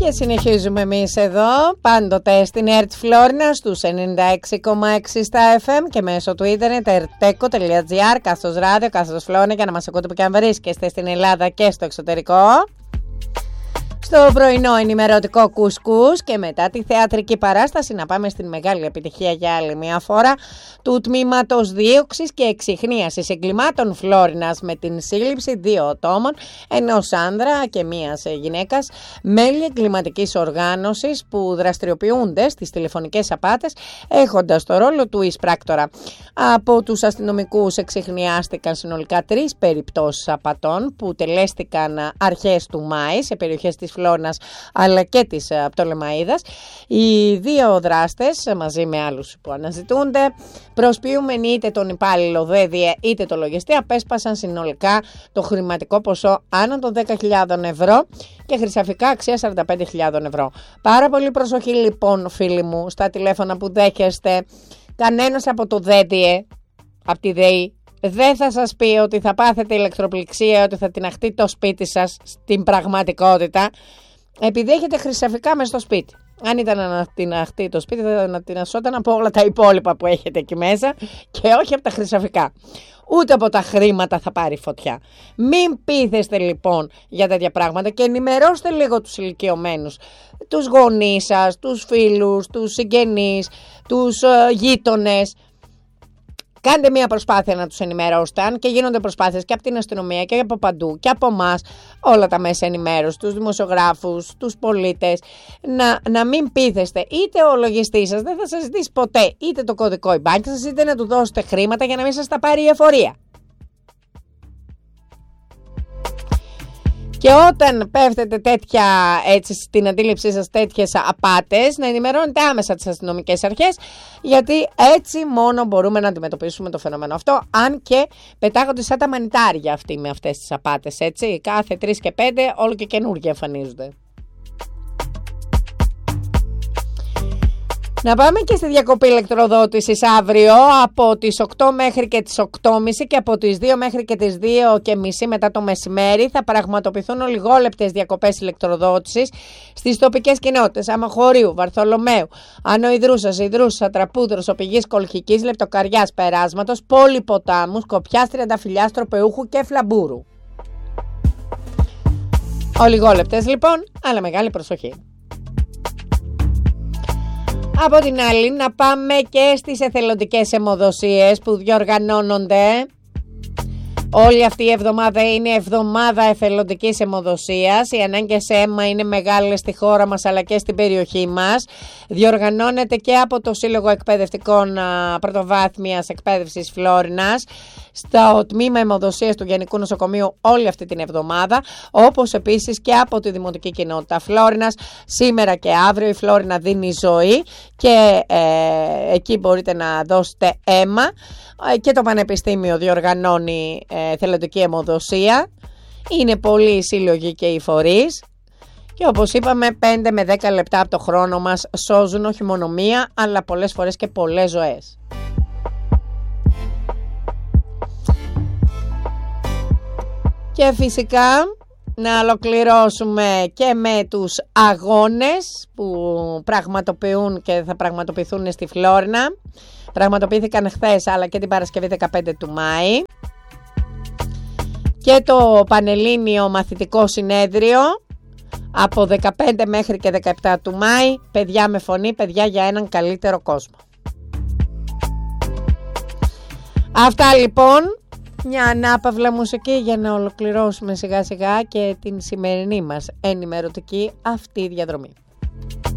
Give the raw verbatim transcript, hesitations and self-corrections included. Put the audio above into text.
Και συνεχίζουμε εμείς εδώ, πάντοτε στην ΕΡΤ Φλόρινα στους ενενήντα έξι κόμμα έξι στα εφ εμ και μέσω του ίντερνετ ερτέκο τελεία τζι άρ, κάθετος ράδιο, κάθετος Φλόρινα, για να μας ακούτε που και αν βρίσκεστε στην Ελλάδα και στο εξωτερικό. Στο πρωινό ενημερωτικό κουσκούς και μετά τη θεατρική παράσταση να πάμε στην μεγάλη επιτυχία για άλλη μια φορά του τμήματος δίωξης και εξιχνίασης εγκλημάτων Φλόρινας με την σύλληψη δύο ατόμων, ενός άνδρα και μίας γυναίκας, μέλη εγκληματικής οργάνωσης που δραστηριοποιούνται στις τηλεφωνικές απάτες έχοντας το ρόλο του εισπράκτορα. Από τους αστυνομικούς εξιχνιάστηκαν συνολικά τρεις περιπτώσεις απατών που τελέστηκαν αρχές του Μάη σε περιοχές της Φλόρινας αλλά και της Πτολεμαΐδας. Οι δύο δράστες μαζί με άλλους που αναζητούνται, προσποιούμενοι είτε τον υπάλληλο ΔΕΔΙΕ είτε το λογιστή, απέσπασαν συνολικά το χρηματικό ποσό άνω των δέκα χιλιάδες ευρώ και χρυσαφικά αξία σαράντα πέντε χιλιάδες ευρώ. Πάρα πολύ προσοχή λοιπόν φίλοι μου στα τηλέφωνα που δέχεστε. Κανένας από το ΔΕΔΙΕ, από τη ΔΕΗ, δεν θα σας πει ότι θα πάθετε ηλεκτροπληξία, ότι θα τιναχτεί το σπίτι σας στην πραγματικότητα, επειδή έχετε χρυσαφικά μες στο σπίτι. Αν ήταν να τιναχτεί το σπίτι, θα ανατινασόταν από όλα τα υπόλοιπα που έχετε εκεί μέσα και όχι από τα χρυσαφικά. Ούτε από τα χρήματα θα πάρει φωτιά. Μην πείθεστε λοιπόν για τέτοια πράγματα και ενημερώστε λίγο τους ηλικιωμένους, τους γονείς σας, τους φίλους, τους συγγενείς, τους uh, γείτονες. Κάντε μια προσπάθεια να τους ενημερώσετε, αν και γίνονται προσπάθειες και από την αστυνομία και από παντού και από εμάς, όλα τα μέσα ενημέρωσης, τους δημοσιογράφους, τους πολίτες, να, να μην πείθεστε. Είτε ο λογιστής σας δεν θα σας ζητήσει ποτέ είτε το κωδικό e-bank σας, είτε να του δώσετε χρήματα για να μην σας τα πάρει η εφορία. Και όταν πέφτετε τέτοια, έτσι, στην αντίληψή σας τέτοιες απάτες, να ενημερώνετε άμεσα τις αστυνομικές αρχές, γιατί έτσι μόνο μπορούμε να αντιμετωπίσουμε το φαινόμενο αυτό, αν και πετάγονται σαν τα μανιτάρια αυτοί με αυτές τις απάτες, έτσι, κάθε τρεις και πέντε όλο και καινούργια εμφανίζονται. Να πάμε και στη διακοπή ηλεκτροδότησης αύριο από τις οκτώ μέχρι και τις οκτώ και μισή και από τις δύο μέχρι και τις δύο και μισή μετά το μεσημέρι θα πραγματοποιηθούν ολιγόλεπτες διακοπές ηλεκτροδότησης στις τοπικές κοινότητες Αμαχωρίου, Βαρθολομαίου, Ανοϊδρούσας, Ιδρούσας, Ατραπούδρος, Οπηγής, Κολχικής, Λεπτοκαριάς, Περάσματος, Πόλη Ποτάμου, Σκοπιάς, Τριανταφυλλιάς, Τροπεούχου και Φλαμπούρου. Ολιγόλεπτες λοιπόν, αλλά μεγάλη προσοχή. Από την άλλη να πάμε και στις εθελοντικές αιμοδοσίες που διοργανώνονται. Όλη αυτή η εβδομάδα είναι εβδομάδα εθελοντικής αιμοδοσίας. Οι ανάγκες αίμα είναι μεγάλες στη χώρα μας αλλά και στην περιοχή μας. Διοργανώνεται και από το Σύλλογο Εκπαιδευτικών Πρωτοβάθμιας Εκπαίδευσης Φλόρινας στο τμήμα αιμοδοσίας του Γενικού Νοσοκομείου όλη αυτή την εβδομάδα, όπως επίσης και από τη Δημοτική Κοινότητα Φλόρινας. Σήμερα και αύριο η Φλόρινα δίνει ζωή και ε, εκεί μπορείτε να δώσετε αίμα. Και το Πανεπιστήμιο διοργανώνει ε, θελοντική αιμοδοσία. Είναι πολλοί οι σύλλογοι και οι φορείς. Και όπως είπαμε, πέντε με δέκα λεπτά από το χρόνο μας σώζουν όχι μόνο μία, αλλά πολλές φορές και πολλές ζωές. Και φυσικά να ολοκληρώσουμε και με τους αγώνες που πραγματοποιούν και θα πραγματοποιηθούν στη Φλόρινα. Πραγματοποιήθηκαν χθες αλλά και την Παρασκευή δεκαπέντε του Μάη. Και το Πανελλήνιο Μαθητικό Συνέδριο από δεκαπέντε μέχρι και δεκαεπτά του Μάη. Παιδιά με φωνή, παιδιά για έναν καλύτερο κόσμο. Αυτά λοιπόν. Μια ανάπαυλα μουσική για να ολοκληρώσουμε σιγά σιγά και την σημερινή μας ενημερωτική αυτή διαδρομή.